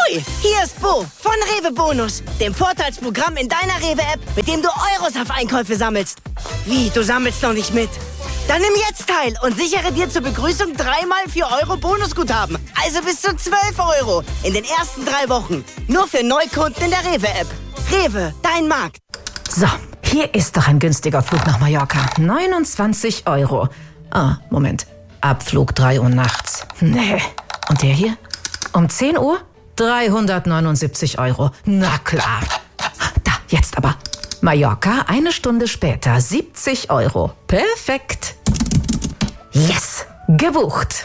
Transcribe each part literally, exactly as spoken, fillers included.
Ahoi, hier ist Bo von Rewe Bonus, dem Vorteilsprogramm in deiner Rewe-App, mit dem du Euros auf Einkäufe sammelst. Wie, du sammelst noch nicht mit? Dann nimm jetzt teil und sichere dir zur Begrüßung dreimal vier Euro Bonusguthaben. Also bis zu zwölf Euro in den ersten drei Wochen. Nur für Neukunden in der Rewe-App. Rewe, dein Markt. So, hier ist doch ein günstiger Flug nach Mallorca. neunundzwanzig Euro. Ah, Moment. Abflug drei Uhr nachts. Nee. Und der hier? Um zehn Uhr? dreihundertneunundsiebzig Euro. Na klar. Da, jetzt aber. Mallorca, eine Stunde später, siebzig Euro. Perfekt. Yes, gebucht.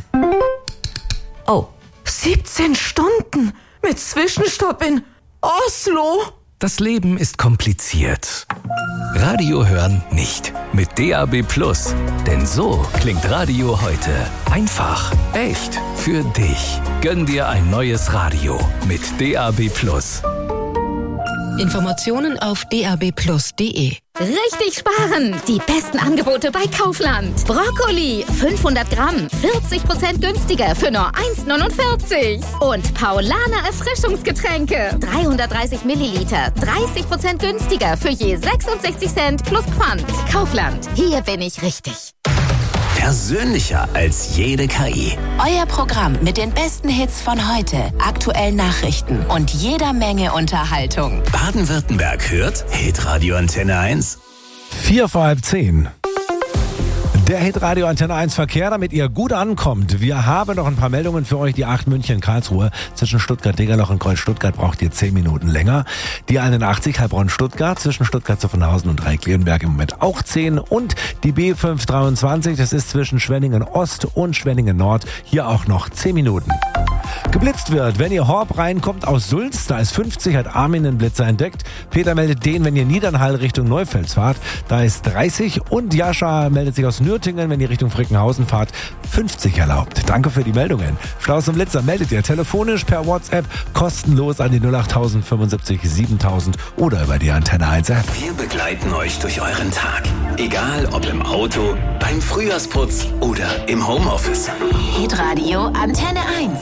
Oh, siebzehn Stunden mit Zwischenstopp in Oslo. Das Leben ist kompliziert. Radio hören nicht. Mit D A B Plus. Denn so klingt Radio heute. Einfach, echt, für dich. Gönn dir ein neues Radio mit D A B Plus. Informationen auf d a b plus punkt d e. Richtig sparen! Die besten Angebote bei Kaufland. Brokkoli, fünfhundert Gramm, vierzig Prozent günstiger für nur eins neunundvierzig. Und Paulaner Erfrischungsgetränke, dreihundertdreißig Milliliter, dreißig Prozent günstiger für je sechsundsechzig Cent plus Pfand. Kaufland, hier bin ich richtig. Persönlicher als jede K I. Euer Programm mit den besten Hits von heute, aktuellen Nachrichten und jeder Menge Unterhaltung. Baden-Württemberg hört Hitradio Antenne eins. Vier vor halb zehn. Der Hitradio Antenne eins Verkehr, damit ihr gut ankommt. Wir haben noch ein paar Meldungen für euch. Die acht München-Karlsruhe zwischen Stuttgart-Degerloch und Kreuz-Stuttgart braucht ihr zehn Minuten länger. Die einundachtzig Heilbronn-Stuttgart zwischen Stuttgart-Zuffenhausen und Dreieckleonberg im Moment auch zehn. Und die B fünf dreiundzwanzig, das ist zwischen Schwenningen-Ost und Schwenningen-Nord, hier auch noch zehn Minuten. Geblitzt wird, wenn ihr Horb reinkommt aus Sulz, da ist fünfzig, hat Armin einen Blitzer entdeckt. Peter meldet den, wenn ihr Niedernhall Richtung Neufels fahrt, da ist dreißig. Und Jascha meldet sich aus Nürtingen, wenn ihr Richtung Frickenhausen fahrt, fünfzig erlaubt. Danke für die Meldungen. Schlaus und Blitzer meldet ihr telefonisch per WhatsApp kostenlos an die null acht tausend fünfundsiebzig siebentausend oder über die Antenne eins App. Wir begleiten euch durch euren Tag. Egal ob im Auto, beim Frühjahrsputz oder im Homeoffice. Hitradio Antenne eins.